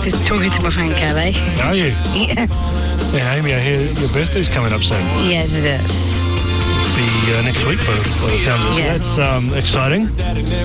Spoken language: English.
just talking to my friend Kelly. Are you? Yeah. Yeah, Amy, I hear your birthday's coming up soon. Yes, it is. Be next week by the sounds of it. Yeah. So that's exciting.